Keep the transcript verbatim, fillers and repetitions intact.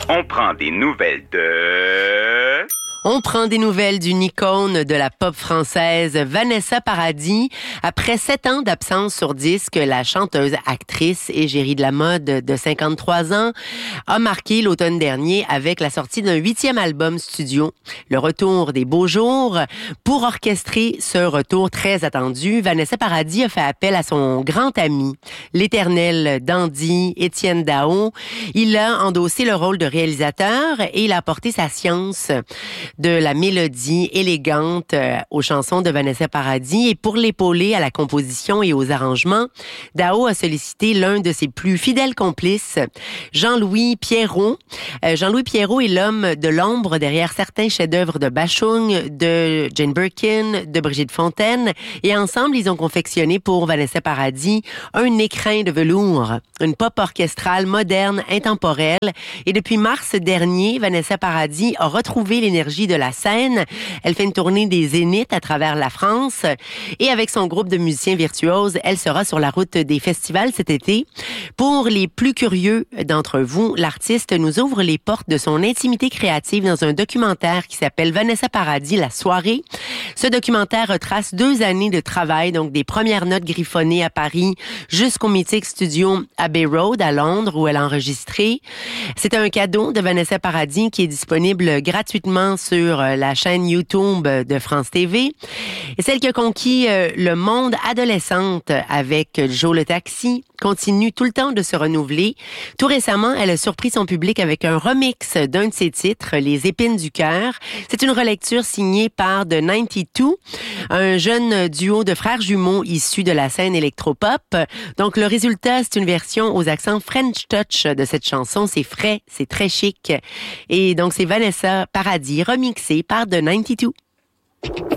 On prend des nouvelles de... On prend des nouvelles d'une icône de la pop française, Vanessa Paradis. Après sept ans d'absence sur disque, la chanteuse, actrice, égérie de la mode de cinquante-trois ans a marqué l'automne dernier avec la sortie d'un huitième album studio, Le Retour des Beaux Jours. Pour orchestrer ce retour très attendu, Vanessa Paradis a fait appel à son grand ami, l'éternel dandy Étienne Dao. Il a endossé le rôle de réalisateur et il a apporté sa science de la mélodie élégante aux chansons de Vanessa Paradis. Et pour l'épauler à la composition et aux arrangements, Dao a sollicité l'un de ses plus fidèles complices, Jean-Louis Pierrot. Euh, Jean-Louis Pierrot est l'homme de l'ombre derrière certains chefs-d'œuvre de Bachung, de Jane Birkin, de Brigitte Fontaine. Et ensemble, ils ont confectionné pour Vanessa Paradis un écrin de velours, une pop orchestrale moderne, intemporelle. Et depuis mars dernier, Vanessa Paradis a retrouvé l'énergie de la scène. Elle fait une tournée des zéniths à travers la France et avec son groupe de musiciens virtuoses, elle sera sur la route des festivals cet été. Pour les plus curieux d'entre vous, l'artiste nous ouvre les portes de son intimité créative dans un documentaire qui s'appelle Vanessa Paradis, la soirée. Ce documentaire retrace deux années de travail, donc des premières notes griffonnées à Paris jusqu'au mythique studio Abbey Road à Londres où elle a enregistré. C'est un cadeau de Vanessa Paradis qui est disponible gratuitement sur la chaîne YouTube de France T V. Et celle qui a conquis le monde adolescente avec Joe le Taxi continue tout le temps de se renouveler. Tout récemment, elle a surpris son public avec un remix d'un de ses titres, Les Épines du cœur. C'est une relecture signée par The quatre-vingt-deux, un jeune duo de frères jumeaux issus de la scène électropop. Donc, le résultat, c'est une version aux accents French Touch de cette chanson. C'est frais, c'est très chic. Et donc, c'est Vanessa Paradis remixée par The quatre-vingt-deux.